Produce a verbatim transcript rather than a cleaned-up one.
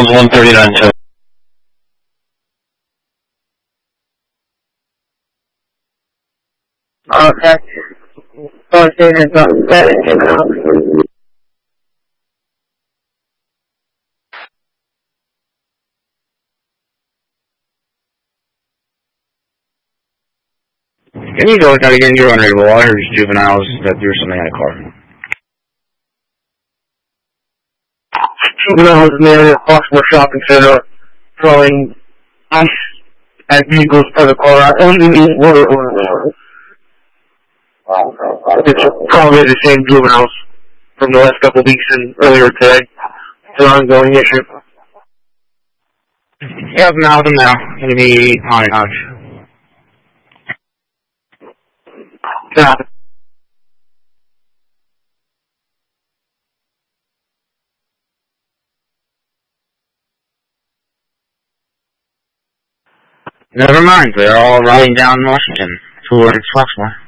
Charles one thirty-nine two. Okay. Oh, it's not better. Can you go out again? You're unreadable. I heard juveniles that there's something in the car. Juveniles in the area of Foxmore Shopping Center throwing ice at vehicles for the car. I don't even know what it was. It's probably the same juveniles from the last couple of weeks and earlier today. It's an ongoing issue. Yeah, now them now. Gonna be on it, Hodge. Yeah. Never mind, they're all riding down Washington towards Foxmore.